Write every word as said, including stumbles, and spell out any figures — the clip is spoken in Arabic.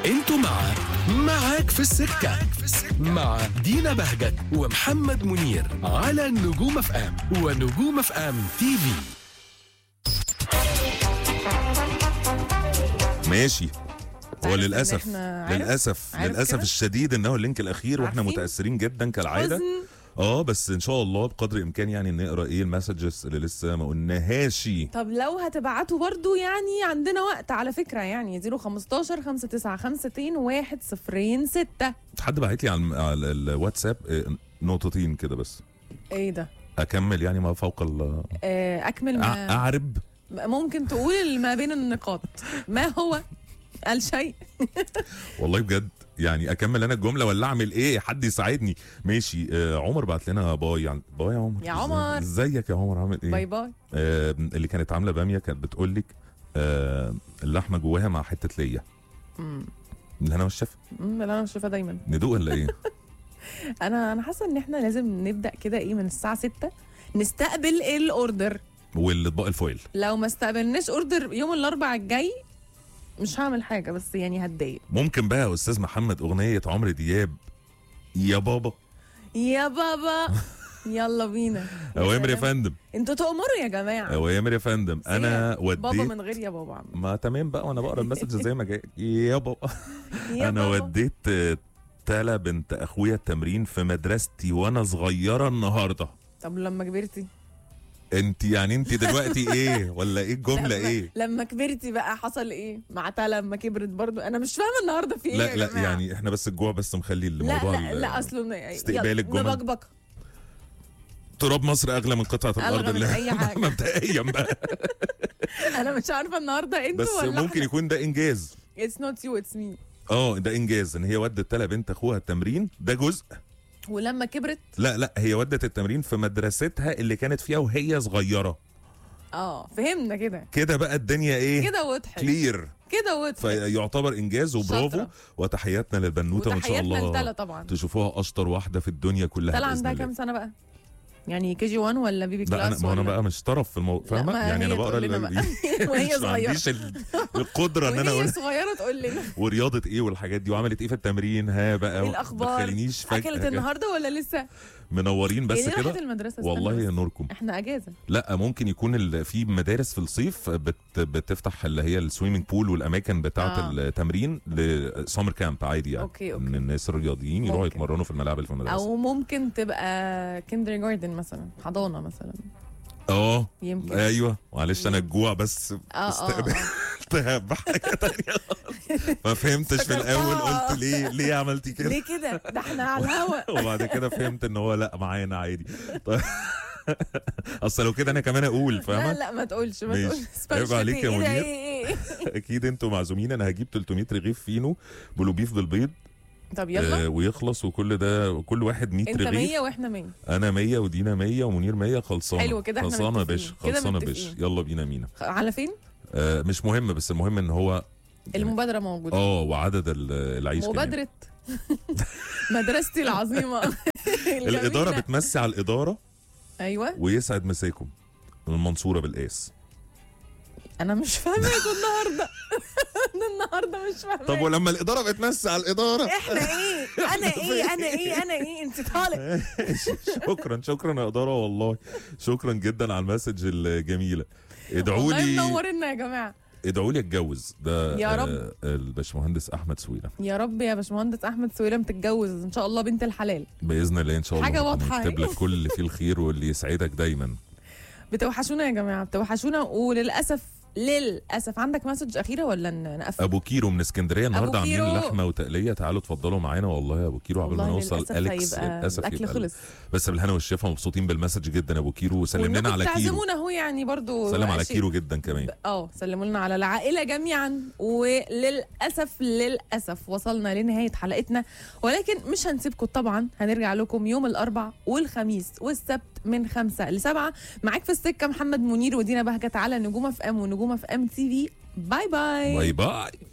انتوا مع معاك في السكة مع دينا بهجت ومحمد منير على نجوم اف ام ونجوم اف ام تي في. ماشي. هو عارف إن للاسف إحنا عارف؟ للاسف عارف للاسف كده؟ الشديد انه اللينك الاخير واحنا عارفين؟ متاثرين جدا كالعاده. حزن. اه بس ان شاء الله بقدر الامكان يعني نقرا ايه المسجز اللي لسه ما قلناهاش. طب لو هتبعتوا برضو يعني عندنا وقت على فكرة، يعني صفر خمستاشر خمسة تسعة خمسة واحد صفرين ستة. حد بعت لي على الم- على الواتساب آه، نقطتين كده بس ايه ده؟ اكمل يعني ما فوق ال آه، اكمل أع- ما اعرب. ممكن تقول ما بين النقاط. ما هو الشيء؟ والله بجد يعني اكمل انا الجمله ولا اعمل ايه؟ حد يساعدني. ماشي. آه عمر بعت لنا باي يعني باي يا عمر. يا عمر. ازيك يا عمر عامل ايه؟ باي باي. آه اللي كانت عامله باميه كانت بتقول لك آه اللحمه جواها مع حته ليا. امم اللي انا مش شايف أمم، لا انا مش شايفاه دايما. ندوق ولا ايه؟ انا انا حاسه ان احنا لازم نبدا كده ايه من الساعه ستة نستقبل الاوردر. والاطباق الفويل. لو ما استقبلناش اوردر يوم الاربعاء الجاي مش هعمل حاجه، بس يعني هتضايق. ممكن بقى يا استاذ محمد اغنيه عمرو دياب يا بابا. يا بابا يلا بينا. اوامر يا سلام. فندم. انتوا تؤمروا يا جماعه. اوامر يا فندم. انا سيبك. بابا وديت من غير يا بابا عم. ما تمام بقى وانا بقرا المسج زي ما جاي يا بابا. يا انا بابا. وديت آه، تالا بنت اخويا التمرين في مدرستي وانا صغيره النهارده. طب لما كبرتي؟ انت يعني انت دلوقتي ايه ولا ايه الجمله لما ايه؟ لما كبرتي بقى حصل ايه مع تالا لما كبرت برضو؟ انا مش فاهمه النهارده في ايه لا يا لا جماعة. يعني احنا بس الجوع بس مخلي لا الموضوع لا ال- لا اصله استقبال الجمل. مبكبك تراب مصر اغلى من قطعه الارض ألغى من اللي أي حاجة. مبدئيا بقى. انا مش عارفه النهارده انتوا بس ولا ممكن يكون ده انجاز. اتس نوت يو اتس مي. اه ده انجاز ان هي ودت تلا بنت اخوها التمرين ده جزء. ولما كبرت لا لا هي ودت التمرين في مدرستها اللي كانت فيها وهي صغيره. اه فهمنا كده. كده بقى الدنيا ايه؟ كده وضحت. كلير. كده وضحت. فيعتبر انجاز وبرافو. شاطرة. وتحياتنا للبنوته وان شاء وتحياتنا لتلا الله طبعا. تشوفوها اشطر واحده في الدنيا كلها. تلا بإذن عندها الله. كام سنه بقى؟ يعني كي جي واحد ولا بيبي لا انا كلاس ما انا ولا؟ بقى مش طرف في الموضوع لا، فاهمه ما يعني انا هي بقرا تقول لنا اللي- بقى. وهي مش- ما صغيرة. عنديش ال- القدره ان انا وهي اقول صغيره تقول لنا ورياضه ايه والحاجات دي وعملت ايه في التمرين ها بقى. ايه الاخبار؟ ما تخلينيش فجاه اكلت كده. النهارده ولا لسه؟ منورين بس هي دي راحت كده. المدرسه؟ استنى والله بس. نوركم. احنا اجازه. لا ممكن يكون ال- في مدارس في الصيف بت بتفتح اللي هي السويمنج بول والاماكن بتاعه آه. التمرين لسمر كامب عادي يعني. أوكي، أوكي. ان الناس الرياضيين يروحوا ممكن. يتمرنوا في الملاعب اللي في المدرسه. او ممكن تبقى كيندر جاردن مثلا، حضانه مثلا. اه يمكن. ايوه معلش انا الجوع بس اه اه استقبلتها بحاجه تانية. ما فهمتش في الاول قلت ليه ليه عملتي كده. ليه كده؟ ده احنا على الهوا. وبعد كده فهمت ان هو لا معانا عادي. طيب اصل لو كده انا كمان اقول لا فاهمه. لا ما تقولش ما ماشي. تقولش. عيب عليك يا إيه ده؟ منير. إيه إيه؟ اكيد انتوا معزومين. انا هجيب ثلاثمية رغيف فينو بلوبيف بالبيض. طب آه يلا. ويخلص وكل ده كل واحد مية انت رغيف. مية واحنا مية. انا مية ودينا مية ومنير مية. خلصانه. حلو كده، احنا خلصانه يا باشا. متفقين. كده خلصانه يا متفقين. باشا. يلا بينا مينا. خ- على فين؟ آه مش مهم بس المهم ان هو المبادره موجوده. اه وعدد ال- العيش كمان. مبادره مدرستي العظيمه. الاداره الجميلة. بتمسي على الاداره ايوه. ويسعد مساكم من المنصوره بالقاس. انا مش فاهمه النهارده. انا النهارده مش فاهمه. طب ولما الاداره بتمسي على الاداره. احنا ايه؟ انا ايه؟ انا ايه؟ انا ايه؟ انت طالق. شكرا شكرا يا اداره والله. شكرا جدا على المسج الجميله. ادعوا والله لي منورنا يا جماعه. ادعوا لي اتجوز ده. يا رب. آه الباشمهندس احمد سويلم. يا رب يا باشمهندس احمد سويلم تتجوز ان شاء الله بنت الحلال. باذن الله ان شاء الله. حاجة ربنا واضحة. يكتب لك كل اللي فيه الخير واللي يسعدك دايما. بتوحشونا يا جماعه، بتوحشونا. وللاسف للاسف عندك مسج اخيره ولا ن- نقفل؟ ابو كيرو من اسكندريه النهارده أبو عاملين كيرو. لحمه وتقليه. تعالوا اتفضلوا معانا والله يا ابو كيرو قبل ما والله نوصل للأسف اليكس. هيبقى للاسف الاكل يبقى خلص. بس بالهنا والشفا مبسوطين بالمسج جدا يا ابو كيرو. وسلم لنا على كيرو. تعزمونا اهو يعني برضو. سلم على شيء. كيرو جدا كمان. اه سلموا لنا على العائله جميعا. وللاسف للاسف وصلنا لنهايه حلقتنا، ولكن مش هنسيبكم طبعا. هنرجع لكم يوم الاربع والخميس والسبت من خمسة لسبعة. معاك في السكه محمد منير ودينا بهجت على نجوم اف ام ونجوم اف ام تي في. باي باي. باي باي.